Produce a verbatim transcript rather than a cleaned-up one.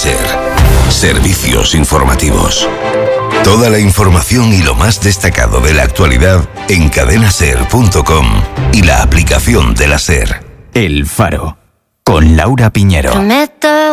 SER. Servicios informativos. Toda la información y lo más destacado de la actualidad en cadena ser punto com y la aplicación de la SER. El Faro, con Laura Piñero. Prometo